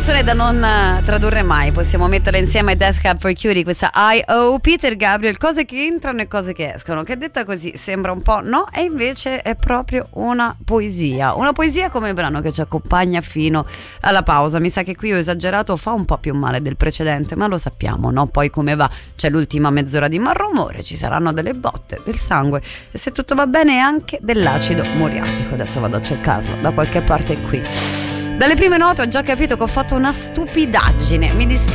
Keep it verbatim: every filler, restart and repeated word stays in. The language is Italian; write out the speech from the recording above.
canzone da non tradurre mai, possiamo metterla insieme ai Death Cab for Cutie, questa I O Peter Gabriel, cose che entrano e cose che escono, che detta così sembra un po' no, e invece è proprio una poesia, una poesia come il brano che ci accompagna fino alla pausa. Mi sa che qui ho esagerato, fa un po' più male del precedente, ma lo sappiamo, no? Poi come va? C'è l'ultima mezz'ora di malrumore, ci saranno delle botte, del sangue e se tutto va bene anche dell'acido muriatico. Adesso vado a cercarlo da qualche parte qui. Dalle prime note ho già capito che ho fatto una stupidaggine, mi dispiace.